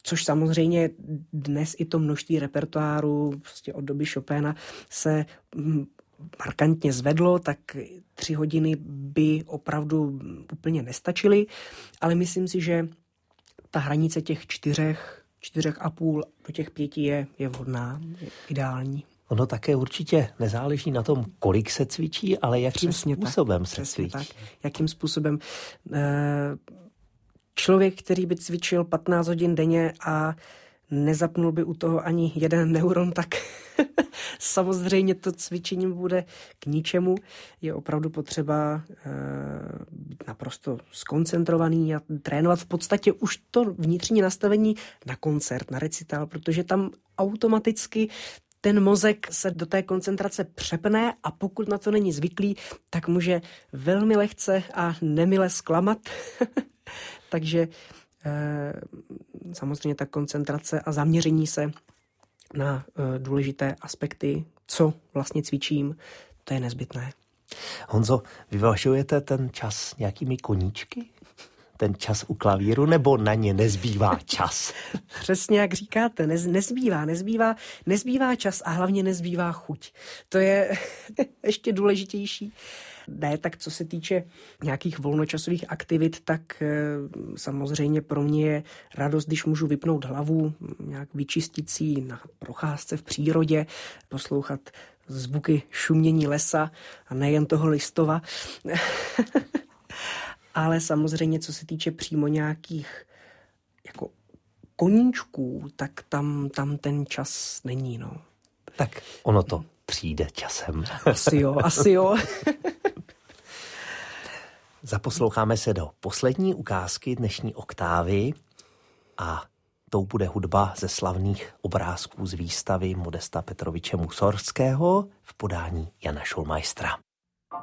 Což samozřejmě dnes i to množství repertoáru prostě od doby Chopina se markantně zvedlo, tak 3 hodiny by opravdu úplně nestačily, ale myslím si, že ta hranice těch 4,5 do těch 5 je vhodná, je ideální. Ono také určitě nezáleží na tom, kolik se cvičí, ale jakým způsobem se cvičí. Tak. Jakým způsobem. Člověk, který by cvičil 15 hodin denně a nezapnul by u toho ani jeden neuron, tak samozřejmě to cvičení bude k ničemu. Je opravdu potřeba být naprosto skoncentrovaný a trénovat v podstatě už to vnitřní nastavení na koncert, na recital, protože tam automaticky ten mozek se do té koncentrace přepne a pokud na to není zvyklý, tak může velmi lehce a nemile zklamat. Takže samozřejmě ta koncentrace a zaměření se na důležité aspekty, co vlastně cvičím, to je nezbytné. Honzo, vyvažujete ten čas nějakými koníčky? Ten čas u klavíru, nebo na ně nezbývá čas? Přesně jak říkáte, nezbývá čas a hlavně nezbývá chuť. To je ještě důležitější. Ne, tak co se týče nějakých volnočasových aktivit, tak samozřejmě pro mě je radost, když můžu vypnout hlavu, nějak vyčistit si na procházce v přírodě, poslouchat zvuky šumění lesa a nejen toho listova. Ale samozřejmě, co se týče přímo nějakých jako koníčků, tak tam ten čas není, no. Tak ono to přijde časem. Asi jo. Zaposloucháme se do poslední ukázky dnešní oktávy a tou bude hudba ze slavných obrázků z výstavy Modesta Petroviče Mussorgského v podání Jana Schulmeistera.